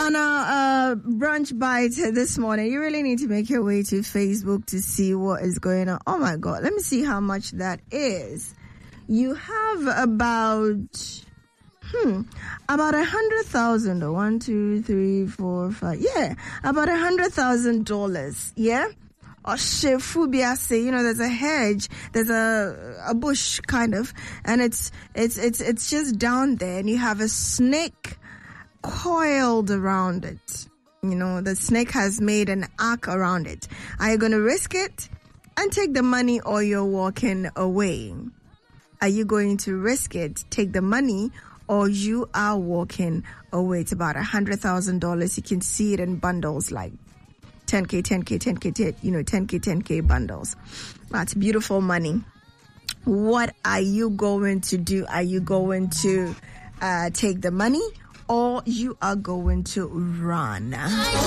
On our brunch bite this morning, you really need to make your way to Facebook to see what is going on. Oh my God, let me see how much that is. You have about 100,000. 1, 2, 3, 4, 5. Yeah, about $100,000. Yeah. Or shefubia say, there's a hedge, there's a bush kind of, and it's just down there, and you have a snake coiled around it. The snake has made an arc around it. Are you going to risk it and take the money, or you're walking away? Are you going to risk it, take the money, or you are walking away? It's about $100,000. You can see it in bundles like 10K, 10K, 10K, 10K, 10K bundles. That's beautiful money. What are you going to do? Are you going to take the money, or you are going to run?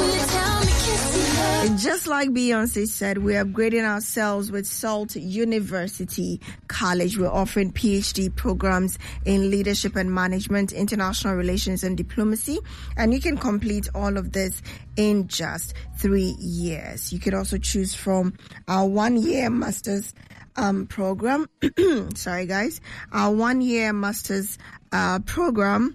And just like Beyonce said, we're upgrading ourselves with Salt University College. We're offering PhD programs in leadership and management, international relations and diplomacy. And you can complete all of this in just 3 years. You can also choose from our 1-year master's program. Sorry, guys. Our 1-year master's program.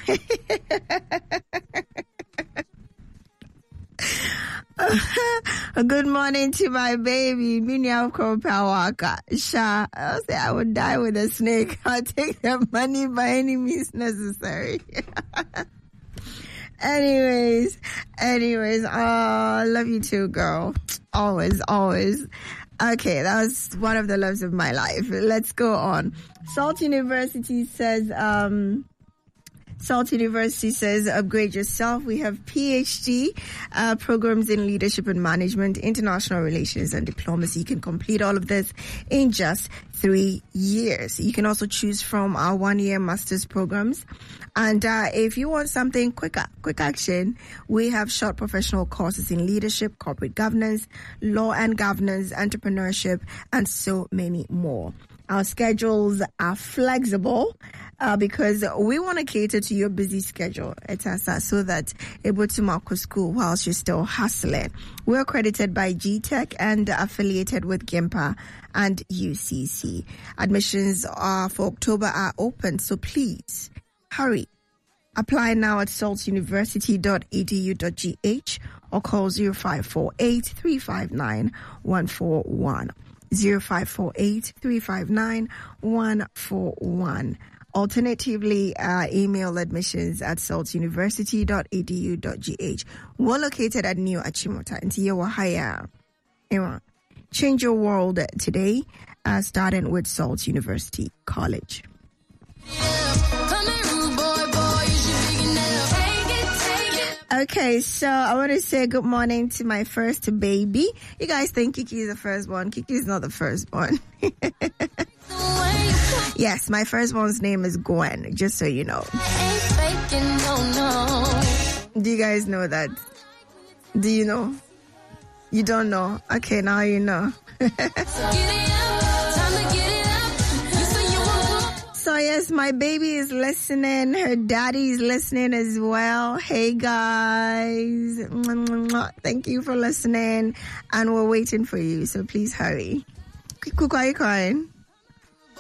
Good morning to my baby, Minya Kopawaka. Sha, I'll say I would die with a snake. I'll take the money by any means necessary. Anyways, I love you too, girl. Always. Okay, that was one of the loves of my life. Let's go on. Salt University says, upgrade yourself. We have PhD programs in leadership and management, international relations and diplomacy. You can complete all of this in just 3 years. You can also choose from our 1-year master's programs. And if you want something quick action, we have short professional courses in leadership, corporate governance, law and governance, entrepreneurship, and so many more. Our schedules are flexible because we want to cater to your busy schedule so that able to mark school whilst you're still hustling. We're accredited by GTech and affiliated with GIMPA and UCC. Admissions for October are open, so please hurry. Apply now at saltuniversity.edu.gh or call 0548 359 141. 0548 359 141. Alternatively, email admissions at saltuniversity.edu.gh. We're located at New Achimota in Wahaya. Change your world today, starting with Salt University College. Okay, so I want to say good morning to my first baby. You guys think Kiki is the first one. Kiki is not the first one. Yes, my first one's name is Gwen, just so you know. Do you guys know that? Do you know? You don't know? Okay, now you know. So yes, my baby is listening. Her daddy is listening as well. Hey guys. Thank you for listening. And we're waiting for you. So please hurry. Kuku, are you crying?